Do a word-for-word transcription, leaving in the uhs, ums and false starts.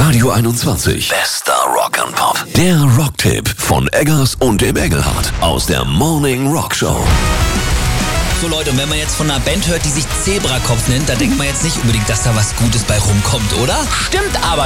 Radio einundzwanzig. Bester Rock'n'Pop. Der Rocktipp von Eggers und dem Engelhardt aus der Morning Rock Show. So Leute, und wenn man jetzt von einer Band hört, die sich Zebrakopf nennt, da denkt man jetzt nicht unbedingt, dass da was Gutes bei rumkommt, oder? Stimmt aber